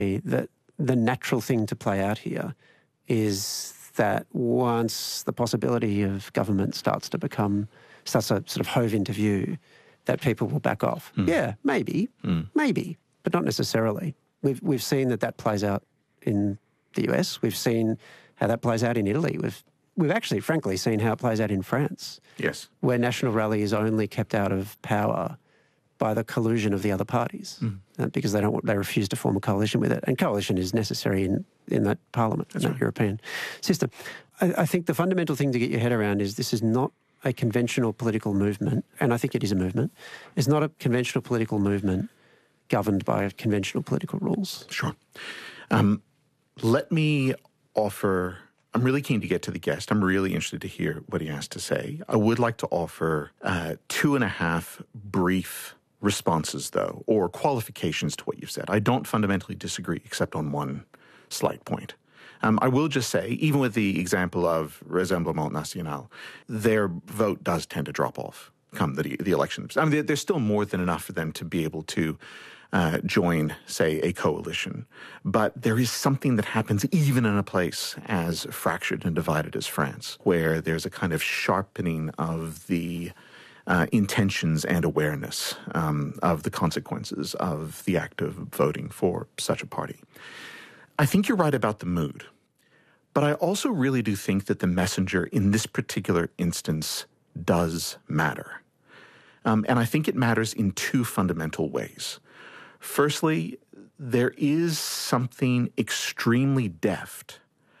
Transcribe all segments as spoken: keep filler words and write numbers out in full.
That the natural thing to play out here is that once the possibility of government starts to become, starts to sort of hove into view, that people will back off. Mm. Yeah, maybe, mm. maybe, but not necessarily. We've we've seen that that plays out in the U S. We've seen how that plays out in Italy. We've we've actually, frankly, seen how it plays out in France. Yes, where National Rally is only kept out of power by the collusion of the other parties, mm. uh, because they don't they refuse to form a coalition with it, and coalition is necessary in in that parliament, That's in that right. European system. I, I think the fundamental thing to get your head around is this is not a conventional political movement, and I think it is a movement. It's not a conventional political movement governed by conventional political rules. Sure. Um, let me offer, I'm really keen to get to the guest. I'm really interested to hear what he has to say. I would like to offer uh, two and a half brief responses, though, or qualifications to what you've said. I don't fundamentally disagree, except on one slight point. Um, I will just say, even with the example of Rassemblement National, their vote does tend to drop off come the, the election. I mean, there's still more than enough for them to be able to uh, join, say, a coalition. But there is something that happens even in a place as fractured and divided as France, where there's a kind of sharpening of the uh, intentions and awareness um, of the consequences of the act of voting for such a party. I think you're right about the mood, but I also really do think that the messenger in this particular instance does matter. Um, and I think it matters in two fundamental ways. Firstly, there is something extremely deft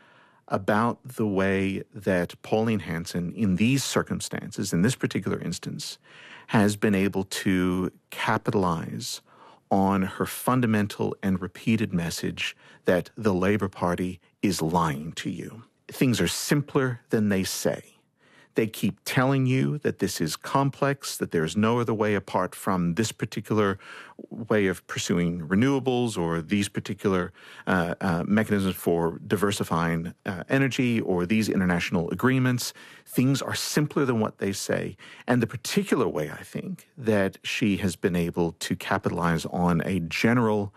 about the way that Pauline Hanson, in these circumstances, in this particular instance, has been able to capitalize on her fundamental and repeated message that the Labour Party is lying to you. Things are simpler than they say. They keep telling you that this is complex, that there's no other way apart from this particular way of pursuing renewables or these particular uh, uh, mechanisms for diversifying uh, energy or these international agreements. Things are simpler than what they say. And the particular way, I think, that she has been able to capitalize on a general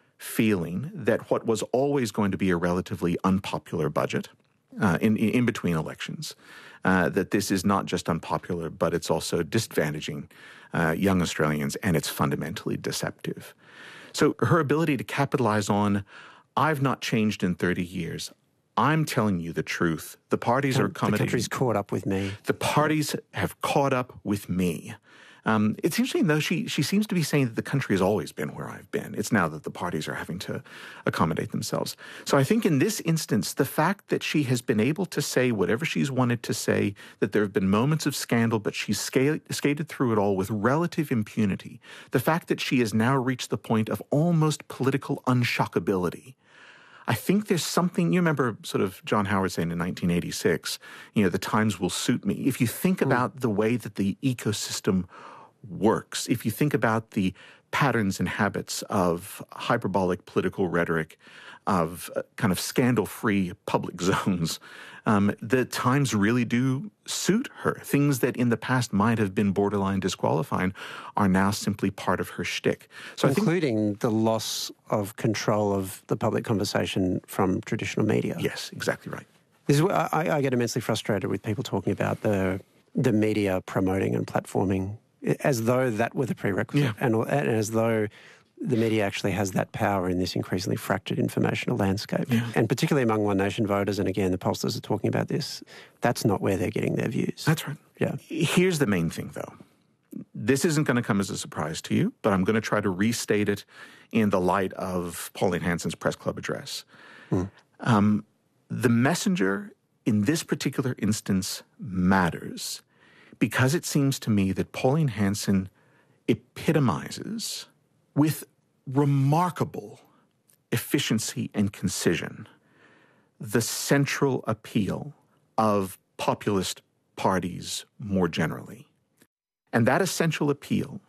feeling that what was always going to be a relatively unpopular budget uh, in, in between elections, Uh, that this is not just unpopular, but it's also disadvantaging uh, young Australians, and it's fundamentally deceptive. So her ability to capitalize on, I've not changed in thirty years. I'm telling you the truth. The parties the, are accommodating. The country's caught up with me. The parties have caught up with me. Um, it's interesting, though, she, she seems to be saying that the country has always been where I've been. It's now that the parties are having to accommodate themselves. So I think in this instance, the fact that she has been able to say whatever she's wanted to say, that there have been moments of scandal, but she's sca- skated through it all with relative impunity, the fact that she has now reached the point of almost political unshockability, I think there's something, you remember sort of John Howard saying in nineteen eighty-six, you know, the times will suit me. If you think mm. about the way that the ecosystem works, if you think about the patterns and habits of hyperbolic political rhetoric, of uh, kind of scandal-free public zones, um, the times really do suit her. Things that in the past might have been borderline disqualifying are now simply part of her shtick. So Including I think, the loss of control of the public conversation from traditional media. Yes, exactly right. This is where I, I get immensely frustrated with people talking about the the media promoting and platforming as though that were the prerequisite, yeah. and, and as though the media actually has that power in this increasingly fractured informational landscape. Yeah. And particularly among One Nation voters, and again, the pollsters are talking about this, that's not where they're getting their views. That's right. Yeah. Here's the main thing, though. This isn't going to come as a surprise to you, but I'm going to try to restate it in the light of Pauline Hanson's press club address. Mm. Um, the messenger in this particular instance matters because it seems to me that Pauline Hanson epitomizes with remarkable efficiency and concision the central appeal of populist parties more generally. And that essential appeal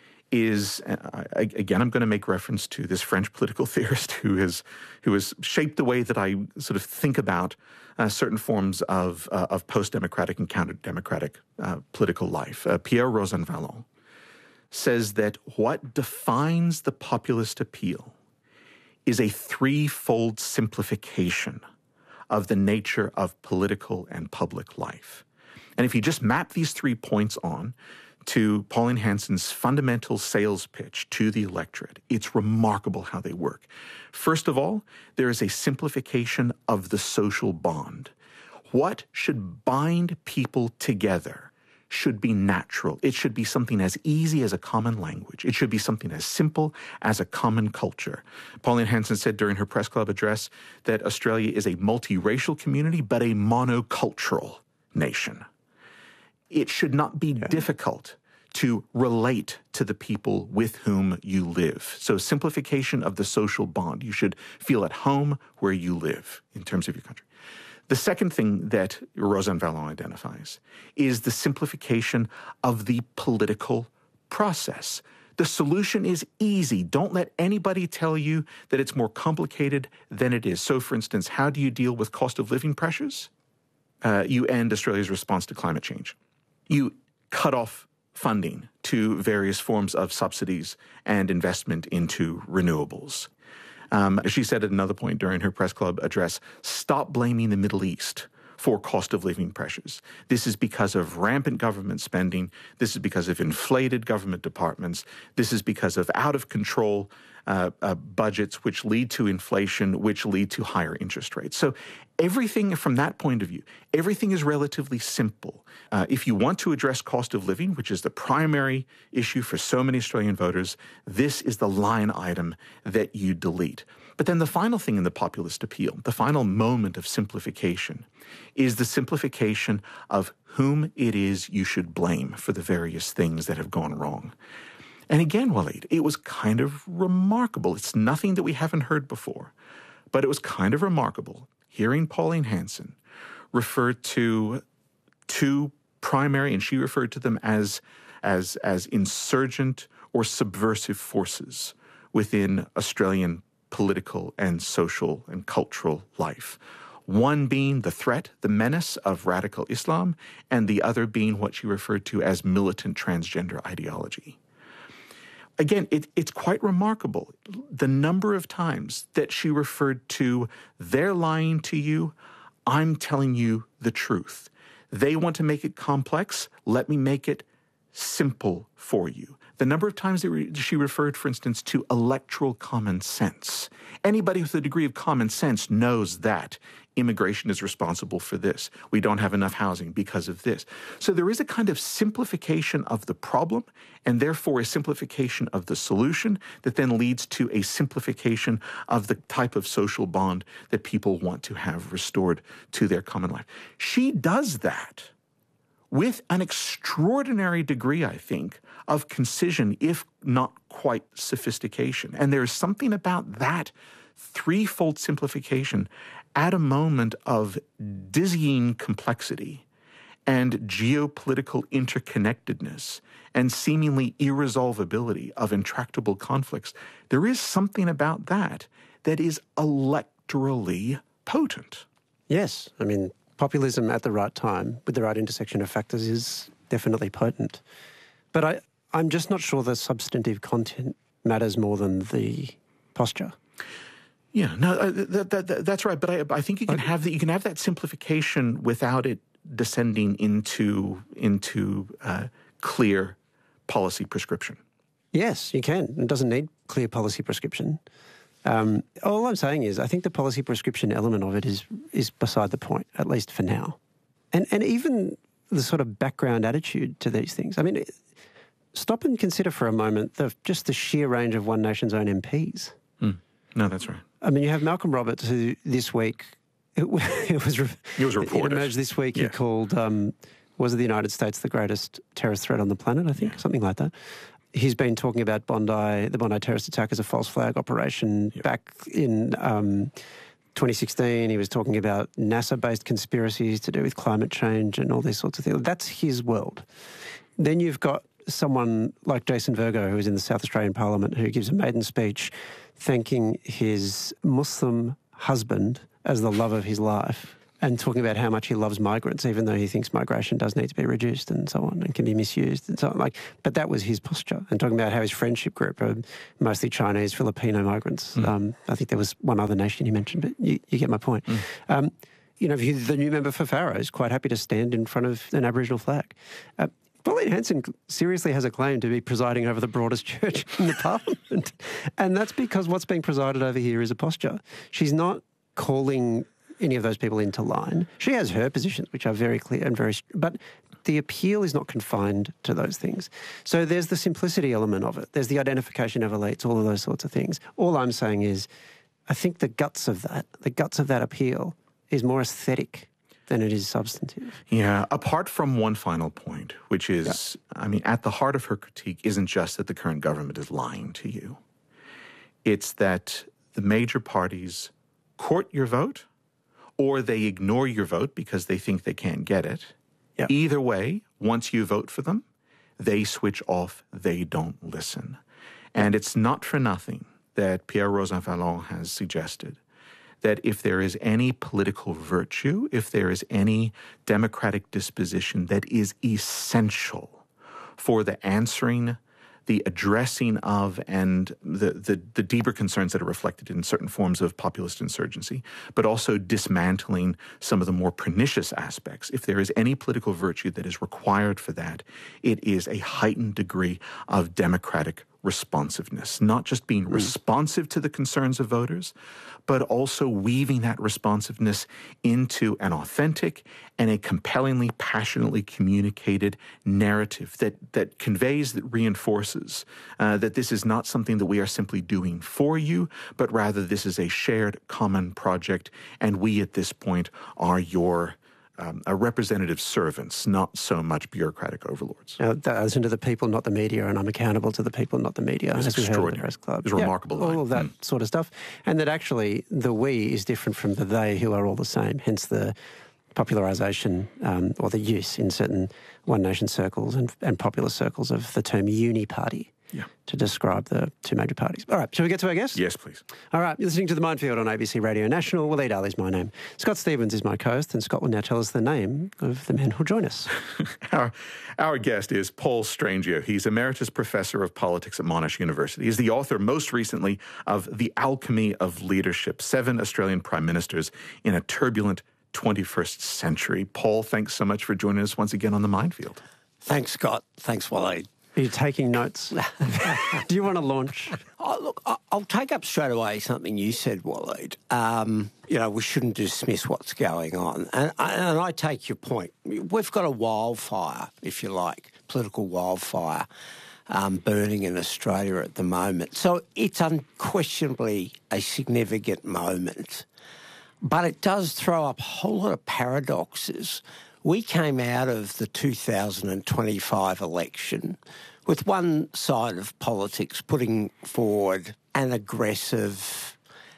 is, uh, again, I'm going to make reference to this French political theorist who has who has shaped the way that I sort of think about uh, certain forms of uh, of post-democratic and counter-democratic uh, political life. Uh, Pierre Rosanvallon says that what defines the populist appeal is a threefold simplification of the nature of political and public life. And if you just map these three points on to Pauline Hanson's fundamental sales pitch to the electorate, it's remarkable how they work. First of all, there is a simplification of the social bond. What should bind people together should be natural. It should be something as easy as a common language. It should be something as simple as a common culture. Pauline Hanson said during her press club address that Australia is a multiracial community, but a monocultural nation. It should not be yeah. difficult to relate to the people with whom you live. So simplification of the social bond. You should feel at home where you live in terms of your country. The second thing that Rosanne Vallon identifies is the simplification of the political process. The solution is easy. Don't let anybody tell you that it's more complicated than it is. So, for instance, how do you deal with cost of living pressures? Uh, you end Australia's response to climate change. You cut off funding to various forms of subsidies and investment into renewables. Um, she said at another point during her press club address, stop blaming the Middle East for cost of living pressures. This is because of rampant government spending. This is because of inflated government departments. This is because of out of control uh, uh, budgets, which lead to inflation, which lead to higher interest rates. So everything from that point of view, everything is relatively simple. Uh, if you want to address cost of living, which is the primary issue for so many Australian voters, this is the line item that you delete. But then the final thing in the populist appeal, the final moment of simplification, is the simplification of whom it is you should blame for the various things that have gone wrong. And again, Waleed, it was kind of remarkable. It's nothing that we haven't heard before, but it was kind of remarkable hearing Pauline Hanson refer to two primary, and she referred to them as, as, as insurgent or subversive forces within Australian political and social and cultural life. One being the threat, the menace of radical Islam, and the other being what she referred to as militant transgender ideology. Again, it, it's quite remarkable the number of times that she referred to, they're lying to you, I'm telling you the truth. They want to make it complex, let me make it simple for you. The number of times that re- she referred, for instance, to electoral common sense. Anybody with a degree of common sense knows that immigration is responsible for this. We don't have enough housing because of this. So there is a kind of simplification of the problem and therefore a simplification of the solution that then leads to a simplification of the type of social bond that people want to have restored to their common life. She does that with an extraordinary degree, I think, of concision, if not quite sophistication. And there is something about that threefold simplification at a moment of dizzying complexity and geopolitical interconnectedness and seemingly irresolvability of intractable conflicts. There is something about that that is electorally potent. Yes. I mean, populism at the right time with the right intersection of factors is definitely potent. But I, I'm just not sure the substantive content matters more than the posture. Yeah, no, uh, that, that, that, that's right. But I, I think you can have that. You can have that simplification without it descending into into uh, clear policy prescription. Yes, you can. It doesn't need clear policy prescription. Um, all I'm saying is, I think the policy prescription element of it is is beside the point, at least for now. And and even the sort of background attitude to these things. I mean, stop and consider for a moment the just the sheer range of One Nation's own M Ps. Mm. No, that's right. I mean, you have Malcolm Roberts, who this week, it, it was re- it was reported. It emerged this week. Yeah. He called, um, was it the United States the greatest terrorist threat on the planet? I think yeah. something like that. He's been talking about Bondi, the Bondi terrorist attack, as a false flag operation. Yep. Back in um, twenty sixteen, he was talking about NASA-based conspiracies to do with climate change and all these sorts of things. That's his world. Then you've got someone like Jason Virgo, who is in the South Australian Parliament, who gives a maiden speech thanking his Muslim husband as the love of his life. and talking about how much he loves migrants, even though he thinks migration does need to be reduced and so on and can be misused and so on. Like, but that was his posture. And talking about how his friendship group are mostly Chinese, Filipino migrants. Mm. Um, I think there was one other nation he mentioned, but you, you get my point. Mm. Um, you know, the new member for Farrow is quite happy to stand in front of an Aboriginal flag. Uh, Pauline Hanson seriously has a claim to be presiding over the broadest church in the parliament. And that's because what's being presided over here is a posture. She's not calling any of those people into line. She has her positions, which are very clear and very... But the appeal is not confined to those things. So there's the simplicity element of it. There's the identification of elites, all of those sorts of things. All I'm saying is I think the guts of that, the guts of that appeal is more aesthetic than it is substantive. Yeah, apart from one final point, which is, yeah. I mean, at the heart of her critique isn't just that the current government is lying to you. It's that the major parties court your vote, or they ignore your vote because they think they can't get it. Yep. Either way, once you vote for them, they switch off, they don't listen. And it's not for nothing that Pierre Rosanvallon has suggested that if there is any political virtue, if there is any democratic disposition that is essential for the answering, the addressing of, and the, the, the deeper concerns that are reflected in certain forms of populist insurgency, but also dismantling some of the more pernicious aspects. If there is any political virtue that is required for that, it is a heightened degree of democratic responsiveness, not just being mm. responsive to the concerns of voters, but also weaving that responsiveness into an authentic and a compellingly, passionately communicated narrative that, that conveys, that reinforces uh, that this is not something that we are simply doing for you, but rather this is a shared common project, and we at this point are your Um, a representative servants, not so much bureaucratic overlords. Now, that listen to the people, not the media, and I'm accountable to the people, not the media. It's extraordinary. Press Club. It's a yeah, remarkable all line. of that mm. sort of stuff. And that actually the we is different from the they, who are all the same, hence the popularisation um, or the use in certain One Nation circles and, and popular circles of the term uni-party. Yeah. To describe the two major parties. All right, shall we get to our guest? Yes, please. All right, you're listening to The Minefield on A B C Radio National. Waleed Ali is my name. Scott Stephens is my co-host, and Scott will now tell us the name of the men who'll join us. our, our guest is Paul Strangio. He's Emeritus Professor of Politics at Monash University. He's the author, most recently, of The Alchemy of Leadership, Seven Australian Prime Ministers in a Turbulent twenty-first Century. Paul, thanks so much for joining us once again on The Minefield. Thanks, Scott. Thanks, Waleed. Are you taking notes? Do you want to launch? Oh, look, I'll take up straight away something you said, Waleed. Um, you know, we shouldn't dismiss what's going on. And, and I take your point. We've got a wildfire, if you like, political wildfire, um, burning in Australia at the moment. So it's unquestionably a significant moment. But it does throw up a whole lot of paradoxes. We came out of the two thousand twenty-five election with one side of politics putting forward an aggressive,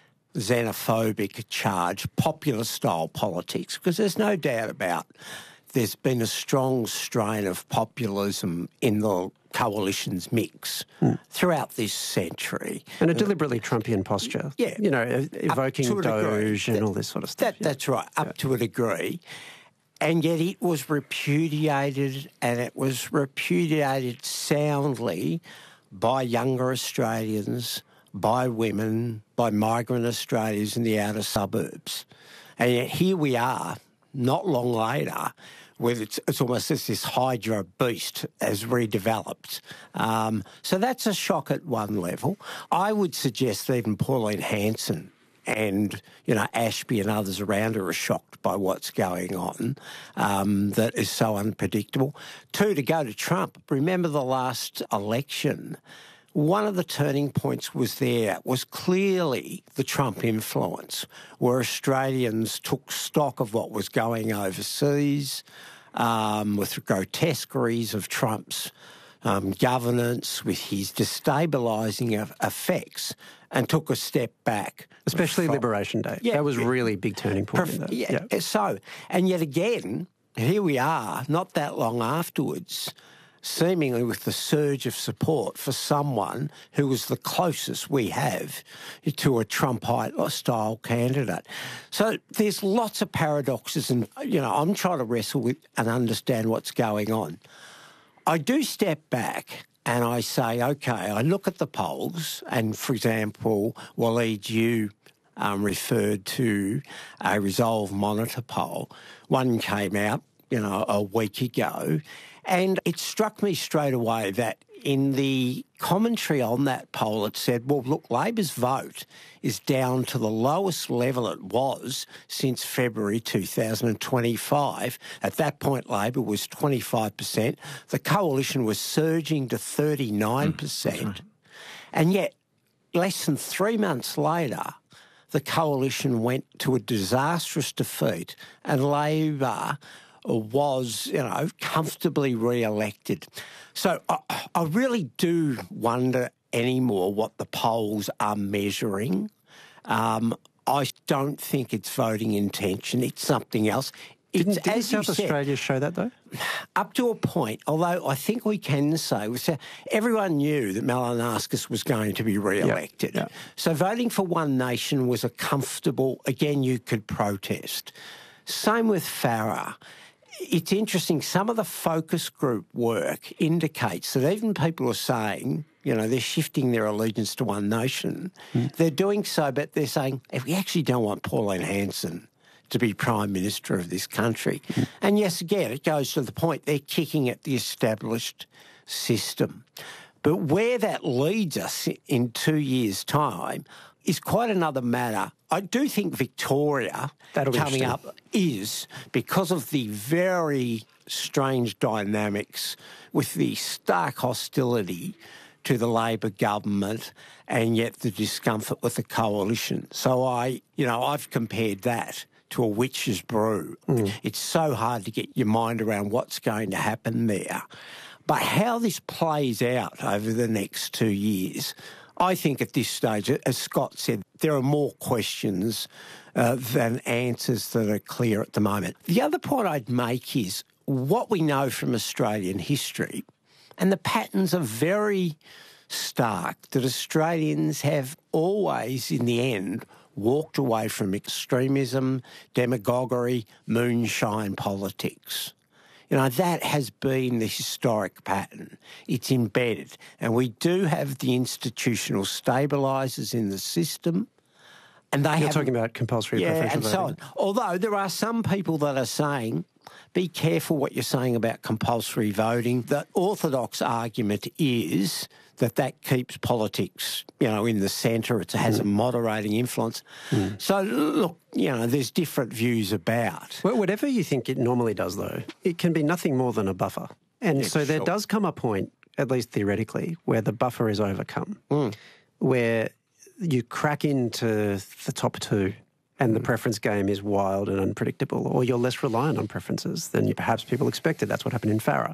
xenophobic charge, popular-style politics, because there's no doubt about there's been a strong strain of populism in the coalition's mix mm. throughout this century. And a deliberately Trumpian posture. Yeah. You know, evoking Doge and that, all this sort of stuff. That, yeah. That's right, up yeah. to a degree. And yet it was repudiated, and it was repudiated soundly by younger Australians, by women, by migrant Australians in the outer suburbs. And yet here we are, not long later, where it's, it's almost as this Hydra beast has redeveloped. Um, so that's a shock at one level. I would suggest that even Pauline Hanson and, you know, Ashby and others around her are shocked by what's going on um, that is so unpredictable. Two, to go to Trump, remember the last election, one of the turning points was there was clearly the Trump influence, where Australians took stock of what was going overseas um, with the grotesqueries of Trump's um, governance, with his destabilising effects, and took a step back. Especially from, Liberation Day. Yeah, that was really big turning point. Perf- in that. Yeah, yeah. So, and yet again, here we are, not that long afterwards, seemingly with the surge of support for someone who was the closest we have to a Trumpite-style candidate. So there's lots of paradoxes, and, you know, I'm trying to wrestle with and understand what's going on. I do step back and I say, OK, I look at the polls, and, for example, Waleed, you um, referred to a Resolve Monitor poll. One came out, you know, a week ago, and it struck me straight away that in the commentary on that poll, it said, well, look, Labor's vote is down to the lowest level it was since February two thousand twenty-five. At that point, Labor was twenty-five percent. The coalition was surging to thirty-nine percent. Mm, and yet, less than three months later, the coalition went to a disastrous defeat, and Labor was, you know, comfortably re-elected. So I, I really do wonder anymore what the polls are measuring. Um, I don't think it's voting intention. It's something else. It's, didn't didn't as South you said, Australia show that, though? Up to a point, although I think we can say, we say everyone knew that Malinowskis was going to be re-elected. Yep, yep. So voting for One Nation was a comfortable, again, you could protest. Same with Farah. It's interesting, some of the focus group work indicates that even people are saying, you know, they're shifting their allegiance to One Nation. Mm. They're doing so, but they're saying, if we actually don't want Pauline Hanson to be Prime Minister of this country. Mm. And yes, again, it goes to the point they're kicking at the established system. But where that leads us in two years' time is quite another matter. I do think Victoria That'll coming up is, because of the very strange dynamics with the stark hostility to the Labor government and yet the discomfort with the coalition. So I, you know, I've compared that to a witch's brew. Mm. It's so hard to get your mind around what's going to happen there. But how this plays out over the next two years, I think at this stage, as Scott said, there are more questions uh, than answers that are clear at the moment. The other point I'd make is what we know from Australian history, and the patterns are very stark, that Australians have always, in the end, walked away from extremism, demagoguery, moonshine politics. You know, that has been the historic pattern. It's embedded. And we do have the institutional stabilisers in the system. And they You're talking about compulsory yeah, preferential and so voting. on. Although there are some people that are saying, be careful what you're saying about compulsory voting. The orthodox argument is that that keeps politics, you know, in the centre. It has mm. a moderating influence. Mm. So, look, you know, there's different views about. Well, whatever you think it normally does, though, it can be nothing more than a buffer. And yeah, so there sure. does come a point, at least theoretically, where the buffer is overcome, mm. where you crack into the top two and the preference game is wild and unpredictable, or you're less reliant on preferences than you, perhaps people expected. That's what happened in Farah.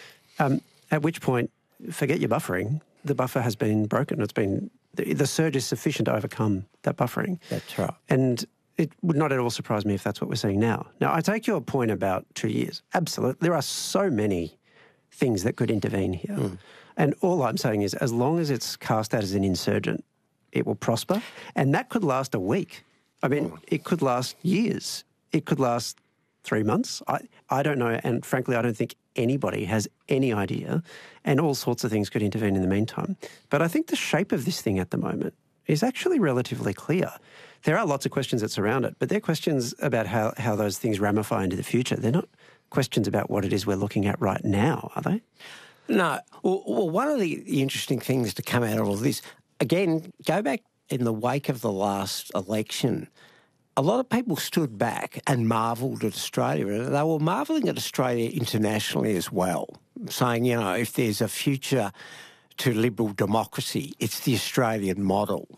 Um, at which point, forget your buffering. The buffer has been broken. It's been the, the surge is sufficient to overcome that buffering. That's right. And it would not at all surprise me if that's what we're seeing now. Now, I take your point about two years. Absolutely. There are so many things that could intervene here. Mm. And all I'm saying is as long as it's cast out as an insurgent, it will prosper. And that could last a week. I mean, mm. it could last years. It could last three months. I, I don't know. And frankly, I don't think anybody has any idea. And all sorts of things could intervene in the meantime. But I think the shape of this thing at the moment is actually relatively clear. There are lots of questions that surround it, but they're questions about how, how those things ramify into the future. They're not questions about what it is we're looking at right now, are they? No. Well, well one of the interesting things to come out of all this, again, go back in the wake of the last election, a lot of people stood back and marvelled at Australia. And they were marvelling at Australia internationally as well, saying, you know, if there's a future to liberal democracy, it's the Australian model.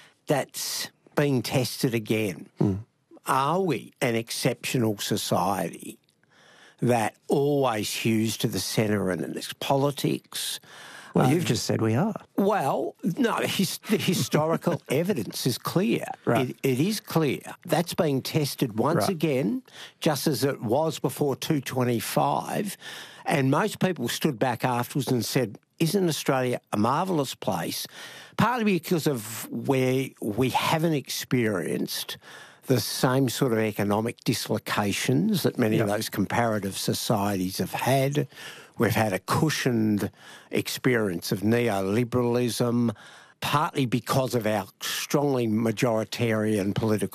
That's being tested again. Mm. Are we an exceptional society that always hews to the centre in its politics? Well, um, you've just said we are. Well, no, his, the historical evidence is clear. Right. It, it is clear. That's being tested once right. again, just as it was before two twenty-five. And most people stood back afterwards and said, isn't Australia a marvellous place? Partly because of where we haven't experienced the same sort of economic dislocations that many yep. of those comparative societies have had. We've had a cushioned experience of neoliberalism, partly because of our strongly majoritarian political